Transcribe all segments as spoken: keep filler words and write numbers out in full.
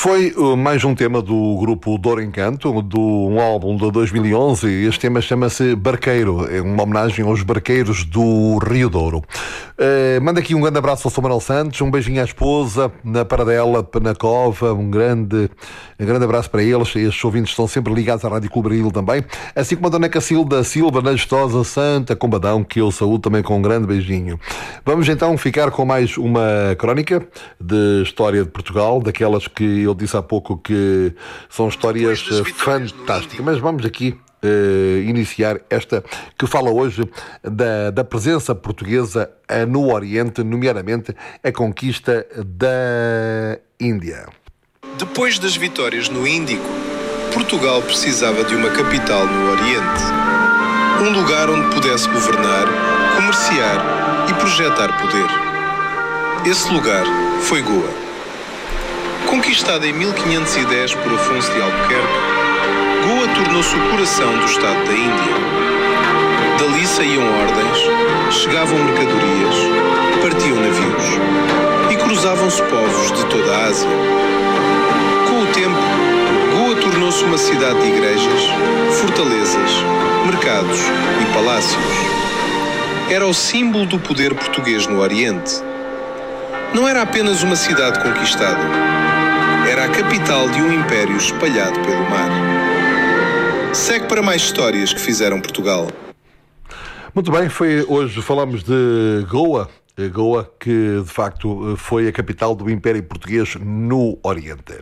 Foi uh, mais um tema do grupo Douro Encanto, do um álbum de dois mil e onze. Este tema chama-se Barqueiro, é uma homenagem aos barqueiros do Rio Douro. Uh, manda aqui um grande abraço ao São Manuel Santos, um beijinho à esposa, na Paradela, na Cova, um grande, um grande abraço para eles. Estes ouvintes estão sempre ligados à Rádio Clube Baril também, assim como a Dona Cacilda Silva, na Gestosa Santa Combadão, que eu saúdo também com um grande beijinho. Vamos então ficar com mais uma crónica de história de Portugal, daquelas que eu disse há pouco que são histórias fantásticas, mas vamos aqui uh, iniciar esta que fala hoje da, da presença portuguesa no Oriente, nomeadamente a conquista da Índia. Depois das vitórias no Índico, Portugal precisava de uma capital no Oriente, um lugar onde pudesse governar, comerciar e projetar poder. Esse lugar foi Goa. Conquistada em mil quinhentos e dez por Afonso de Albuquerque, Goa tornou-se o coração do Estado da Índia. Dali saíam ordens, chegavam mercadorias, partiam navios e cruzavam-se povos de toda a Ásia. Com o tempo, Goa tornou-se uma cidade de igrejas, fortalezas, mercados e palácios. Era o símbolo do poder português no Oriente. Não era apenas uma cidade conquistada. Era a capital de um império espalhado pelo mar. Segue para mais histórias que fizeram Portugal. Muito bem, foi, hoje falamos de Goa, Goa que de facto foi a capital do Império Português no Oriente.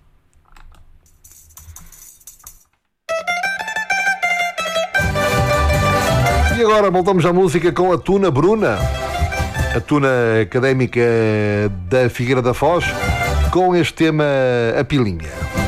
E agora voltamos à música com a Tuna Bruna, a Tuna Académica da Figueira da Foz, com este tema A Pilinha.